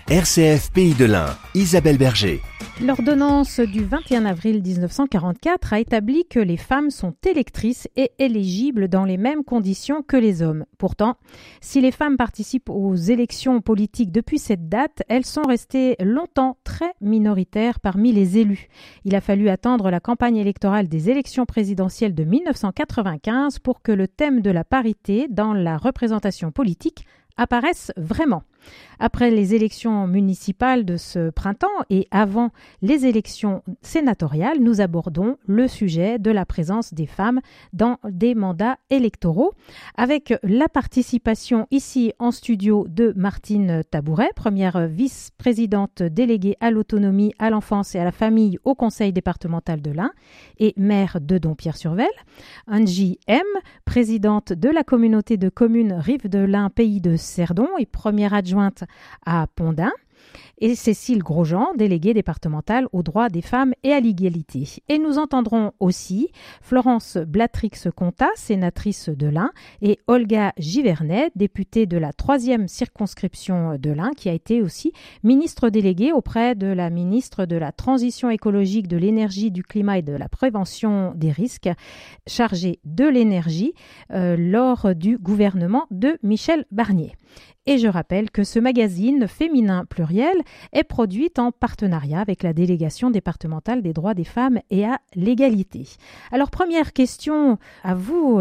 RCF Pays de l'Ain, Isabelle Berger. L'ordonnance du 21 avril 1944 a établi que les femmes sont électrices et éligibles dans les mêmes conditions que les hommes. Pourtant, si les femmes participent aux élections politiques depuis cette date, elles sont restées longtemps très minoritaires parmi les élus. Il a fallu attendre la campagne électorale des élections présidentielles de 1995 pour que le thème de la parité dans la représentation politique apparaissent vraiment. Après les élections municipales de ce printemps et avant les élections sénatoriales, nous abordons le sujet de la présence des femmes dans des mandats électoraux avec la participation ici en studio de Martine Tabouret, première vice-présidente déléguée à l'autonomie, à l'enfance et à la famille au conseil départemental de l'Ain et maire de Dompierre-sur-Vesle, Angie M, présidente de la communauté de communes Rive de l'Ain, pays de Cerdon et première adjointe à Pont-d'Ain, et Cécile Grosjean, déléguée départementale aux droits des femmes et à l'égalité. Et nous entendrons aussi Florence Blatrix-Contat, sénatrice de l'Ain, et Olga Givernet, députée de la 3e circonscription de l'Ain, qui a été aussi ministre déléguée auprès de la ministre de la Transition écologique, de l'énergie, du climat et de la prévention des risques, chargée de l'énergie lors du gouvernement de Michel Barnier. Et je rappelle que ce magazine féminin pluriel est produit en partenariat avec la délégation départementale des droits des femmes et à l'égalité. Alors, première question à vous,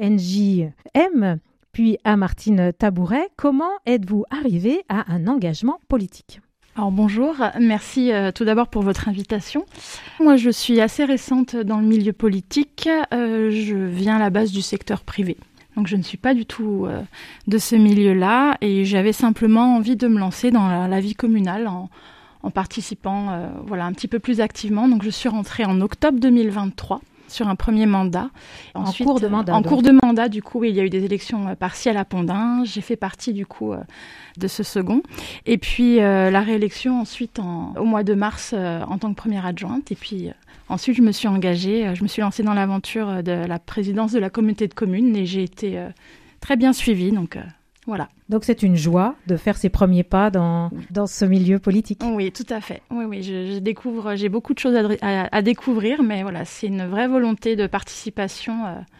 NJM, puis à Martine Tabouret. Comment êtes-vous arrivée à un engagement politique ? Alors bonjour, merci tout d'abord pour votre invitation. Moi je suis assez récente dans le milieu politique, je viens à la base du secteur privé. Donc je ne suis pas du tout de ce milieu-là et j'avais simplement envie de me lancer dans la vie communale en participant un petit peu plus activement. Donc je suis rentrée en octobre 2023 sur un premier mandat. Ensuite, en cours de mandat. En cours de mandat, du coup, oui, il y a eu des élections partielles à Pont-d'Ain. J'ai fait partie du coup de ce second. Et puis la réélection ensuite au mois de mars en tant que première adjointe. Et puis ensuite, je me suis engagée, je me suis lancée dans l'aventure de la présidence de la communauté de communes et j'ai été très bien suivie. Donc voilà. Donc c'est une joie de faire ses premiers pas dans ce milieu politique. Oui, tout à fait. Oui, je découvre, j'ai beaucoup de choses à découvrir, mais voilà, c'est une vraie volonté de participation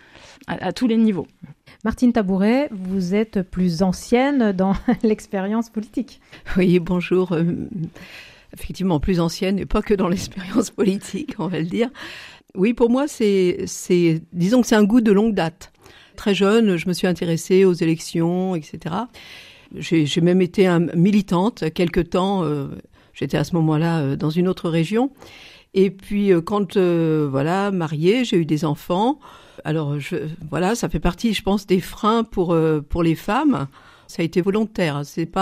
à tous les niveaux. Martine Tabouret, vous êtes plus ancienne dans l'expérience politique. Oui, bonjour. Effectivement, plus ancienne, et pas que dans l'expérience politique, on va le dire. Oui, pour moi, disons que c'est un goût de longue date. Très jeune, je me suis intéressée aux élections, etc. J'ai même été militante quelque temps. J'étais à ce moment-là dans une autre région. Et puis, quand mariée, j'ai eu des enfants. Alors, ça fait partie, je pense, des freins pour les femmes. Ça a été volontaire.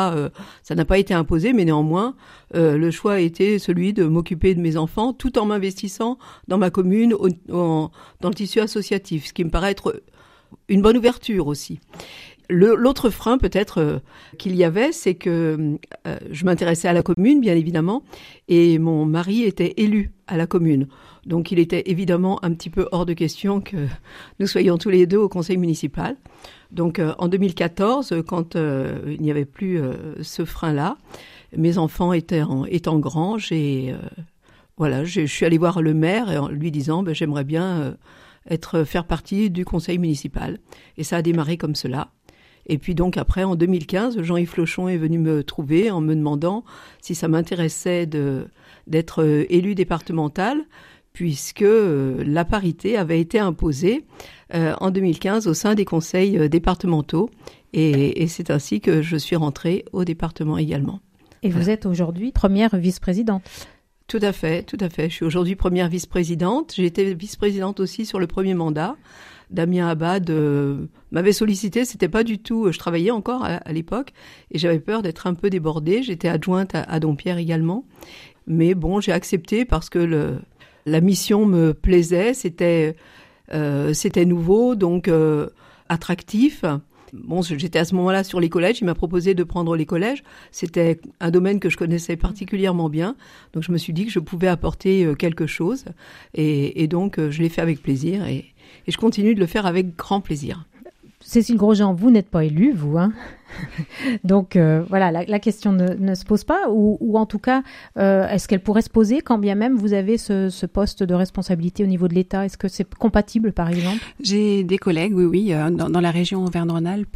Ça n'a pas été imposé, mais néanmoins, le choix a été celui de m'occuper de mes enfants, tout en m'investissant dans ma commune, dans le tissu associatif, ce qui me paraît être une bonne ouverture aussi. L'autre frein peut-être qu'il y avait, c'est que je m'intéressais à la commune, bien évidemment, et mon mari était élu à la commune. Donc il était évidemment un petit peu hors de question que nous soyons tous les deux au conseil municipal. Donc en 2014, quand il n'y avait plus ce frein-là, mes enfants étant grands, je suis allée voir le maire en lui disant j'aimerais bien faire partie du conseil municipal. Et ça a démarré comme cela. Et puis donc après, en 2015, Jean-Yves Flochon est venu me trouver en me demandant si ça m'intéressait d'être élu départemental, puisque la parité avait été imposée en 2015 au sein des conseils départementaux. Et c'est ainsi que je suis rentrée au département également. Et vous êtes aujourd'hui première vice-présidente ? Tout à fait. Je suis aujourd'hui première vice-présidente. J'ai été vice-présidente aussi sur le premier mandat. Damien Abad m'avait sollicité, c'était pas du tout... Je travaillais encore à l'époque et j'avais peur d'être un peu débordée. J'étais adjointe à Dompierre également. Mais bon, j'ai accepté parce que la mission me plaisait. C'était nouveau, donc attractif. Bon, j'étais à ce moment-là sur les collèges. Il m'a proposé de prendre les collèges. C'était un domaine que je connaissais particulièrement bien. Donc, je me suis dit que je pouvais apporter quelque chose. Et donc, je l'ai fait avec plaisir et je continue de le faire avec grand plaisir. Cécile Grosjean, vous n'êtes pas élue, vous, hein. Donc voilà, la question ne se pose pas, ou en tout cas, est-ce qu'elle pourrait se poser quand bien même vous avez ce poste de responsabilité au niveau de l'État? Est-ce que c'est compatible, par exemple? J'ai des collègues, oui, dans la région Auvergne-Rhône-Alpes,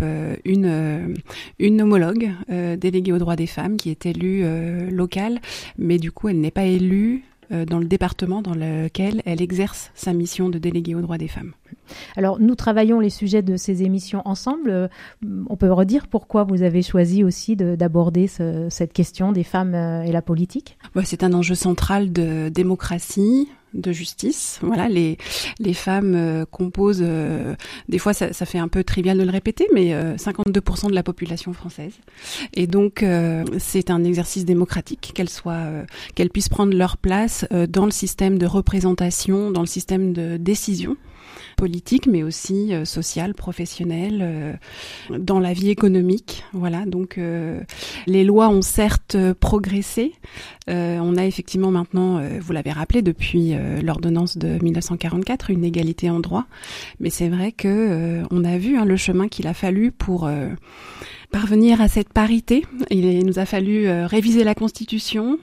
une homologue déléguée aux droits des femmes qui est élue locale, mais du coup, elle n'est pas élue dans le département dans lequel elle exerce sa mission de déléguée aux droits des femmes. Alors, nous travaillons les sujets de ces émissions ensemble. On peut redire pourquoi vous avez choisi aussi d'aborder cette question des femmes et la politique? C'est un enjeu central de démocratie, de justice. Voilà, les femmes composent, des fois ça fait un peu trivial de le répéter, mais 52% de la population française. Et donc c'est un exercice démocratique qu'elles puissent prendre leur place dans le système de représentation, dans le système de décision politique, mais aussi sociale, professionnelle, dans la vie économique. Voilà, donc les lois ont certes progressé. On a effectivement maintenant, vous l'avez rappelé, depuis l'ordonnance de 1944, une égalité en droit. Mais c'est vrai que on a vu le chemin qu'il a fallu pour parvenir à cette parité. Il nous a fallu réviser la Constitution,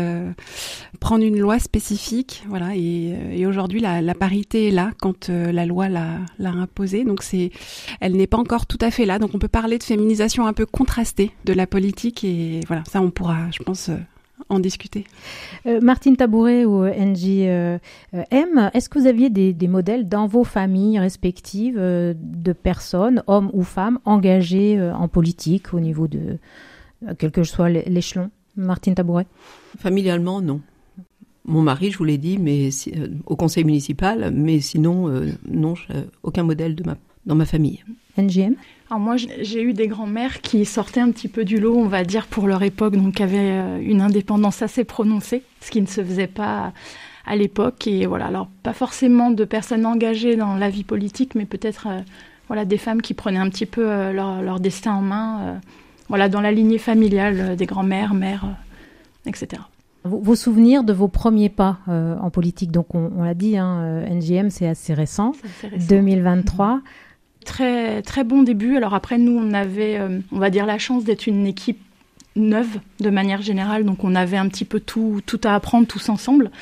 prendre une loi spécifique, voilà. Et aujourd'hui, la parité est là quand la loi l'a imposée. Donc elle n'est pas encore tout à fait là. Donc on peut parler de féminisation un peu contrastée de la politique. Et voilà, ça on pourra, je pense, en discuter. Martine Tabouret ou NJM, est-ce que vous aviez des modèles dans vos familles respectives de personnes, hommes ou femmes, engagées en politique au niveau de quel que soit l'échelon? Martine Tabouret? Familialement, non. Mon mari, je vous l'ai dit, mais au conseil municipal, mais sinon, non, aucun modèle dans ma famille. NJM? Alors moi, j'ai eu des grands-mères qui sortaient un petit peu du lot, on va dire, pour leur époque, donc qui avaient une indépendance assez prononcée, ce qui ne se faisait pas à l'époque. Et voilà, alors pas forcément de personnes engagées dans la vie politique, mais peut-être des femmes qui prenaient un petit peu leur destin en main, dans la lignée familiale des grands-mères, mères, etc. Vos souvenirs de vos premiers pas en politique, donc on l'a dit, NJM, c'est assez récent, 2023. Très, très bon début. Alors après, nous, on avait, on va dire, la chance d'être une équipe neuve de manière générale. Donc, on avait un petit peu tout à apprendre tous ensemble.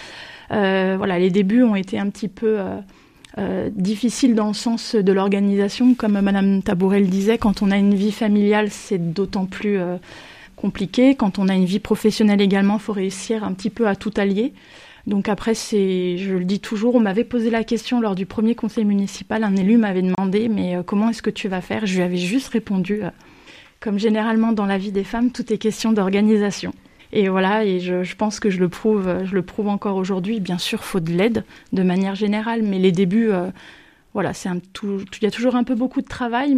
Les débuts ont été un petit peu difficiles dans le sens de l'organisation. Comme Madame Tabouret le disait, quand on a une vie familiale, c'est d'autant plus compliqué. Quand on a une vie professionnelle également, il faut réussir un petit peu à tout allier. Donc après, je le dis toujours, on m'avait posé la question lors du premier conseil municipal, un élu m'avait demandé « mais comment est-ce que tu vas faire ?» Je lui avais juste répondu, comme généralement dans la vie des femmes, tout est question d'organisation. Et voilà, et je pense que je le prouve encore aujourd'hui. Bien sûr, il faut de l'aide de manière générale, mais les débuts, il y a toujours un peu beaucoup de travail,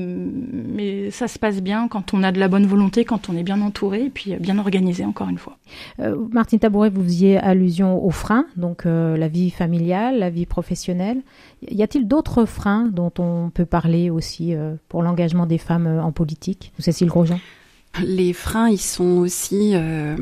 mais ça se passe bien quand on a de la bonne volonté, quand on est bien entouré et puis bien organisé, encore une fois. Martine Tabouret, vous faisiez allusion aux freins, donc la vie familiale, la vie professionnelle. Y a-t-il d'autres freins dont on peut parler aussi pour l'engagement des femmes en politique? Cécile Grosjean? Les freins, ils sont aussi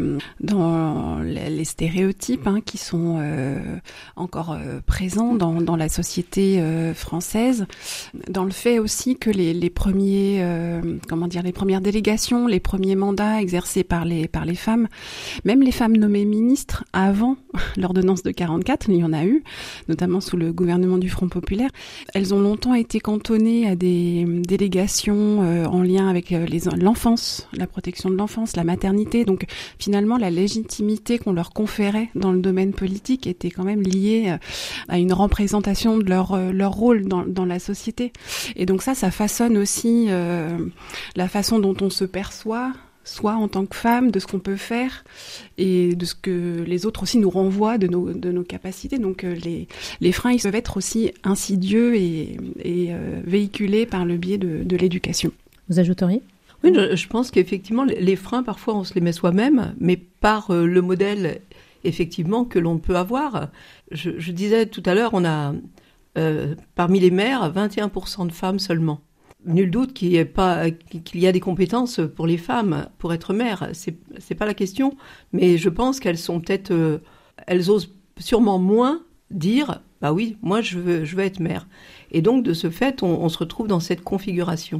dans les stéréotypes qui sont encore présents dans la société française, dans le fait aussi que les premières délégations, les premiers mandats exercés par les femmes, même les femmes nommées ministres avant l'ordonnance de 44, il y en a eu, notamment sous le gouvernement du Front populaire, elles ont longtemps été cantonnées à des délégations en lien avec l'enfance, la protection de l'enfance, la maternité. Donc finalement, la légitimité qu'on leur conférait dans le domaine politique était quand même liée à une représentation de leur rôle dans la société. Et donc ça façonne aussi la façon dont on se perçoit, soit en tant que femme, de ce qu'on peut faire et de ce que les autres aussi nous renvoient de nos capacités. Donc les freins, ils peuvent être aussi insidieux et véhiculés par le biais de l'éducation. Vous ajouteriez ? Oui, je pense qu'effectivement, les freins, parfois, on se les met soi-même, mais par le modèle, effectivement, que l'on peut avoir. Je disais tout à l'heure, on a, parmi les mères, 21% de femmes seulement. Nul doute qu'il y a des compétences pour les femmes, pour être mère. C'est pas la question, mais je pense qu'elles sont peut-être, elles osent sûrement moins dire Bah oui, moi je veux être mère. Et donc de ce fait, on se retrouve dans cette configuration.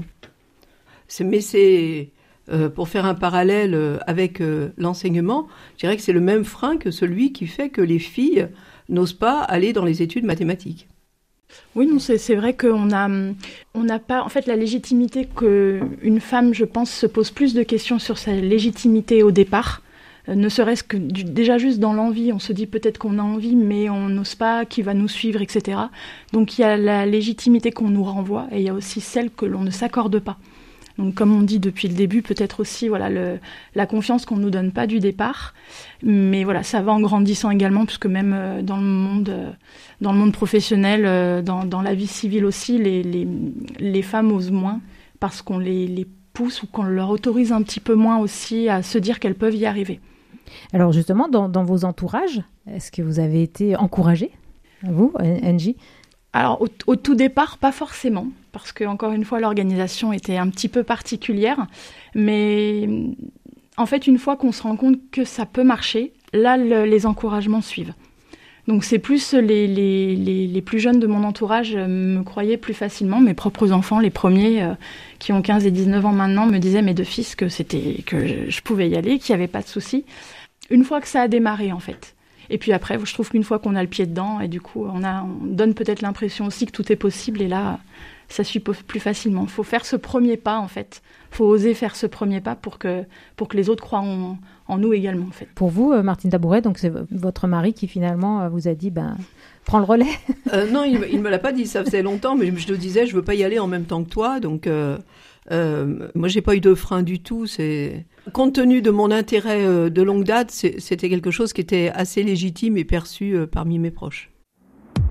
Pour faire un parallèle avec l'enseignement, je dirais que c'est le même frein que celui qui fait que les filles n'osent pas aller dans les études mathématiques. Oui, non, c'est vrai qu'on n'a pas... En fait, la légitimité qu'une femme, je pense, se pose plus de questions sur sa légitimité au départ, ne serait-ce que déjà juste dans l'envie. On se dit peut-être qu'on a envie, mais on n'ose pas, qui va nous suivre, etc. Donc il y a la légitimité qu'on nous renvoie et il y a aussi celle que l'on ne s'accorde pas. Donc comme on dit depuis le début, peut-être aussi la confiance qu'on ne nous donne pas du départ. Mais voilà, ça va en grandissant également, puisque même dans le monde professionnel, dans la vie civile aussi, les femmes osent moins parce qu'on les pousse ou qu'on leur autorise un petit peu moins aussi à se dire qu'elles peuvent y arriver. Alors justement, dans vos entourages, est-ce que vous avez été encouragée, vous, Angie ? Alors au tout départ, pas forcément, parce que encore une fois, l'organisation était un petit peu particulière. Mais en fait, une fois qu'on se rend compte que ça peut marcher, là, les encouragements suivent. Donc c'est plus les plus jeunes de mon entourage me croyaient plus facilement. Mes propres enfants, les premiers qui ont 15 et 19 ans maintenant, me disaient mes deux fils que je pouvais y aller, qu'il n'y avait pas de souci. Une fois que ça a démarré, en fait. Et puis après, je trouve qu'une fois qu'on a le pied dedans, et du coup, on donne peut-être l'impression aussi que tout est possible, et là, ça suit plus facilement. Il faut faire ce premier pas, en fait. Il faut oser faire ce premier pas pour que les autres croient en nous également, en fait. Pour vous, Martine Tabouret, donc c'est votre mari qui finalement vous a dit, prends le relais. Non, il ne me l'a pas dit, ça faisait longtemps, mais je le disais, je ne veux pas y aller en même temps que toi, donc moi, j'ai pas eu de frein du tout. Compte tenu de mon intérêt de longue date, c'était quelque chose qui était assez légitime et perçu parmi mes proches.